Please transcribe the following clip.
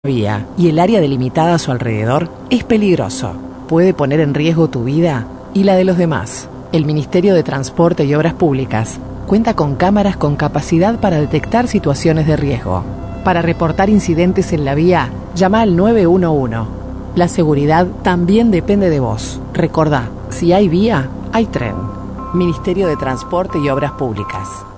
vía y el área delimitada a su alrededor es peligroso. Puede poner en riesgo tu vida y la de los demás. El Ministerio de Transporte y Obras Públicas cuenta con cámaras con capacidad para detectar situaciones de riesgo. Para reportar incidentes en la vía, llama al 911. La seguridad también depende de vos. Recordá, si hay vía, hay tren. Ministerio de Transporte y Obras Públicas.